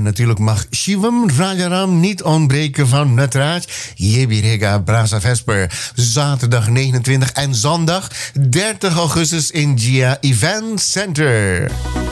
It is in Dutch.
natuurlijk mag Shivam Rajaram niet ontbreken van Natraj Yebirega Brasa Vesper. Zaterdag 29 en zondag 30 augustus in Gia Event Center.